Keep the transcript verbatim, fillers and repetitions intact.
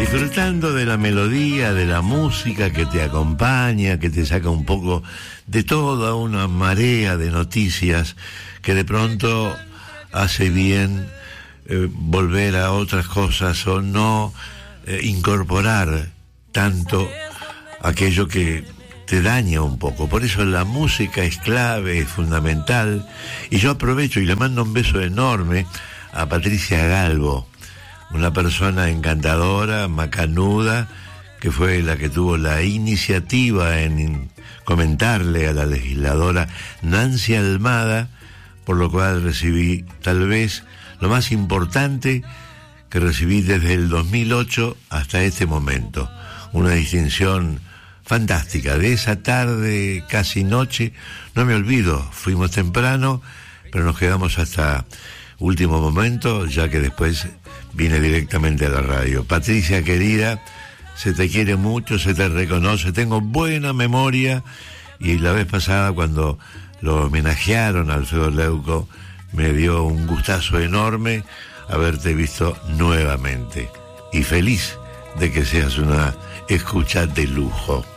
disfrutando de la melodía, de la música que te acompaña, que te saca un poco de toda una marea de noticias que de pronto hace bien eh, volver a otras cosas o no eh, incorporar tanto aquello que te daña un poco. Por eso la música es clave, es fundamental, y yo aprovecho y le mando un beso enorme a Patricia Galvo, una persona encantadora, macanuda, que fue la que tuvo la iniciativa en comentarle a la legisladora Nancy Almada, por lo cual recibí tal vez lo más importante que recibí desde el dos mil ocho hasta este momento, una distinción fantástica. De esa tarde, casi noche, no me olvido, fuimos temprano, pero nos quedamos hasta último momento, ya que después vine directamente a la radio. Patricia, querida, se te quiere mucho, se te reconoce, tengo buena memoria, y la vez pasada cuando lo homenajearon a Alfredo Leuco, me dio un gustazo enorme haberte visto nuevamente, y feliz de que seas una escucha de lujo.